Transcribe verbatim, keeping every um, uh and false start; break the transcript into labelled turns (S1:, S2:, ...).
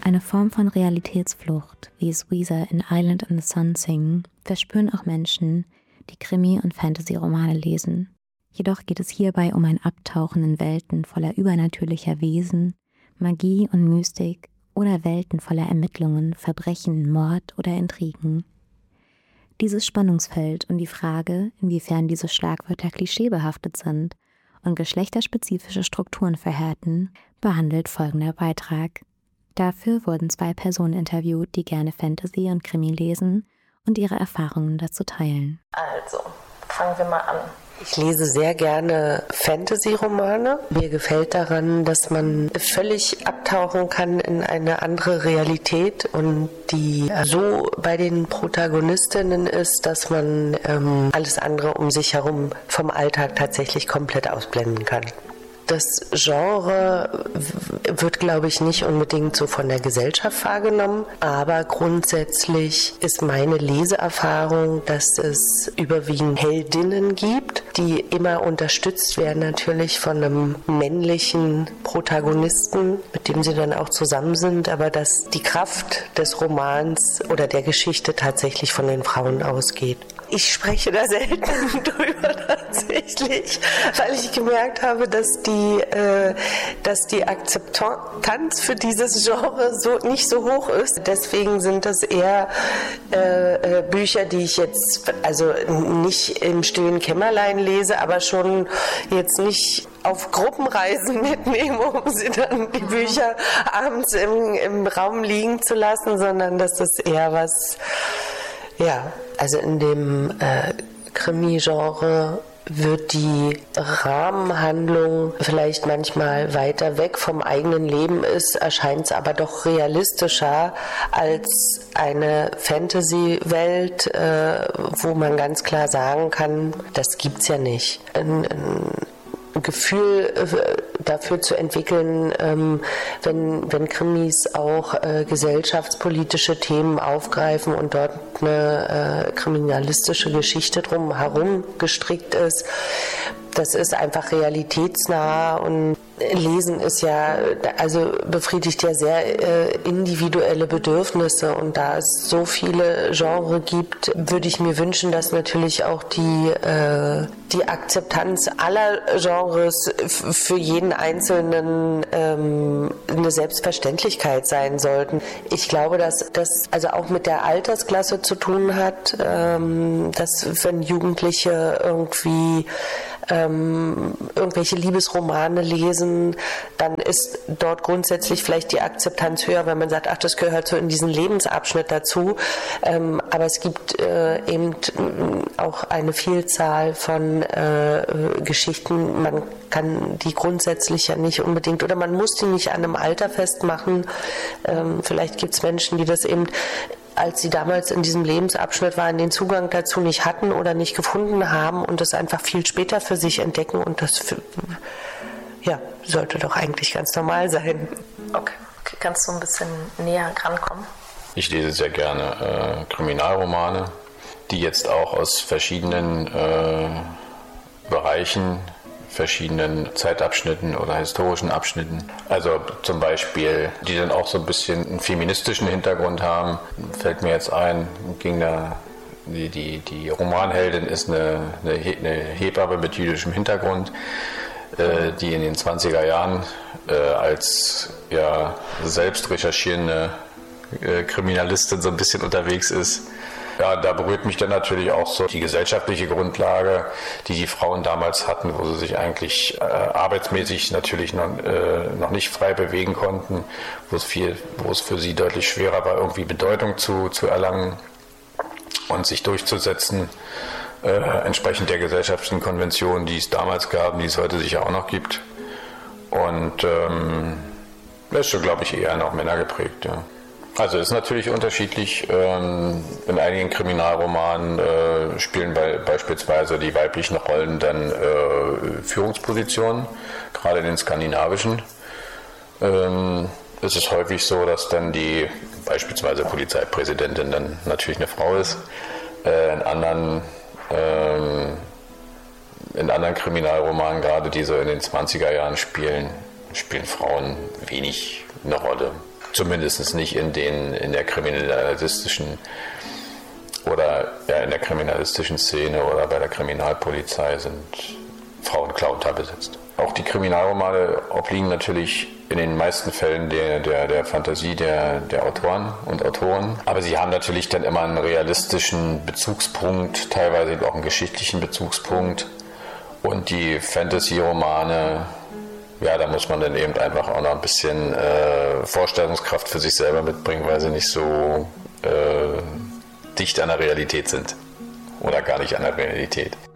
S1: Eine Form von Realitätsflucht, wie es Weezer in Island in the Sun singen, verspüren auch Menschen, die Krimi- und Fantasy-Romane lesen. Jedoch geht es hierbei um ein Abtauchen in Welten voller übernatürlicher Wesen, Magie und Mystik oder Welten voller Ermittlungen, Verbrechen, Mord oder Intrigen. Dieses Spannungsfeld und die Frage, inwiefern diese Schlagwörter klischeebehaftet sind und geschlechterspezifische Strukturen verhärten, behandelt folgender Beitrag. Dafür wurden zwei Personen interviewt, die gerne Fantasy und Krimi lesen und ihre Erfahrungen dazu teilen.
S2: Also, fangen wir mal an.
S3: Ich lese sehr gerne Fantasy-Romane. Mir gefällt daran, dass man völlig abtauchen kann in eine andere Realität und die so bei den Protagonistinnen ist, dass man ähm, alles andere um sich herum vom Alltag tatsächlich komplett ausblenden kann. Das Genre wird, glaube ich, nicht unbedingt so von der Gesellschaft wahrgenommen, aber grundsätzlich ist meine Leseerfahrung, dass es überwiegend Heldinnen gibt, die immer unterstützt werden natürlich von einem männlichen Protagonisten, mit dem sie dann auch zusammen sind, aber dass die Kraft des Romans oder der Geschichte tatsächlich von den Frauen ausgeht. Ich spreche da selten drüber tatsächlich, weil ich gemerkt habe, dass die, äh, dass die Akzeptanz für dieses Genre so nicht so hoch ist. Deswegen sind das eher äh, äh, Bücher, die ich jetzt also nicht im stillen Kämmerlein lese, aber schon jetzt nicht auf Gruppenreisen mitnehme, um sie dann die Bücher abends im, im Raum liegen zu lassen, sondern dass das eher was, ja, also in dem äh, Krimi-Genre wird die Rahmenhandlung vielleicht manchmal weiter weg vom eigenen Leben ist, erscheint es aber doch realistischer als eine Fantasy-Welt, äh, wo man ganz klar sagen kann, das gibt's ja nicht. Ein, ein Gefühl dafür zu entwickeln, ähm, wenn, wenn Krimis auch äh, gesellschaftspolitische Themen aufgreifen und dort eine äh, kriminalistische Geschichte drum herum gestrickt ist. Das ist einfach realitätsnah und Lesen ist ja, also befriedigt ja sehr äh, individuelle Bedürfnisse und da es so viele Genres gibt, würde ich mir wünschen, dass natürlich auch die, äh, die Akzeptanz aller Genres f- für jeden Einzelnen ähm, eine Selbstverständlichkeit sein sollten. Ich glaube, dass das also auch mit der Altersklasse zu tun hat, ähm, dass wenn Jugendliche irgendwie ähm, irgendwelche Liebesromane lesen, dann ist dort grundsätzlich vielleicht die Akzeptanz höher, wenn man sagt, ach, das gehört so in diesen Lebensabschnitt dazu. Ähm, aber es gibt äh, eben auch eine Vielzahl von äh, Geschichten. Man kann die grundsätzlich ja nicht unbedingt, oder man muss die nicht an einem Alter festmachen. Ähm, vielleicht gibt es Menschen, die das eben, als sie damals in diesem Lebensabschnitt waren, den Zugang dazu nicht hatten oder nicht gefunden haben und das einfach viel später für sich entdecken und das für, ja, sollte doch eigentlich ganz normal sein.
S2: Okay, okay. Kannst du ein bisschen näher rankommen?
S4: Ich lese sehr gerne äh, Kriminalromane, die jetzt auch aus verschiedenen äh, Bereichen, verschiedenen Zeitabschnitten oder historischen Abschnitten. Also zum Beispiel, die dann auch so ein bisschen einen feministischen Hintergrund haben. Fällt mir jetzt ein, ging da, die, die, die Romanheldin ist eine, eine, eine Hebamme mit jüdischem Hintergrund, äh, die in den zwanziger Jahren äh, als ja, selbst recherchierende äh, Kriminalistin so ein bisschen unterwegs ist. Ja, da berührt mich dann natürlich auch so die gesellschaftliche Grundlage, die die Frauen damals hatten, wo sie sich eigentlich äh, arbeitsmäßig natürlich noch, äh, noch nicht frei bewegen konnten, wo es viel, wo es für sie deutlich schwerer war, irgendwie Bedeutung zu, zu erlangen und sich durchzusetzen, äh, entsprechend der gesellschaftlichen Konventionen, die es damals gab, die es heute sicher auch noch gibt. Und ähm, das ist schon, glaube ich, eher noch Männer geprägt, ja. Also ist natürlich unterschiedlich. In einigen Kriminalromanen äh, spielen bei, beispielsweise die weiblichen Rollen dann äh, Führungspositionen, gerade in den skandinavischen. Ähm, ist es häufig so, dass dann die beispielsweise Polizeipräsidentin dann natürlich eine Frau ist. Äh, in anderen ähm, in anderen Kriminalromanen, gerade die so in den zwanziger Jahren spielen, spielen Frauen wenig eine Rolle. Zumindest nicht in den in der kriminalistischen oder ja, in der kriminalistischen Szene oder bei der Kriminalpolizei sind Frauen klar unterbesetzt. Auch die Kriminalromane obliegen natürlich in den meisten Fällen der, der, der Fantasie der, der Autoren und Autoren. Aber sie haben natürlich dann immer einen realistischen Bezugspunkt, teilweise auch einen geschichtlichen Bezugspunkt. Und die Fantasy-Romane, ja, da muss man dann eben einfach auch noch ein bisschen äh, Vorstellungskraft für sich selber mitbringen, weil sie nicht so äh, dicht an der Realität sind. Oder gar nicht an der Realität.